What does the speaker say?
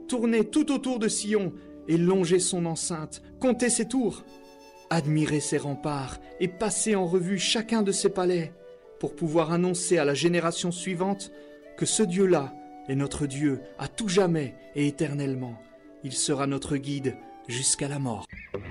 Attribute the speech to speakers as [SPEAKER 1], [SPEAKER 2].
[SPEAKER 1] tourner tout autour de Sion et longer son enceinte, compter ses tours, admirer ses remparts et passer en revue chacun de ses palais, pour pouvoir annoncer à la génération suivante que ce Dieu-là est notre Dieu à tout jamais et éternellement. Il sera notre guide jusqu'à la mort.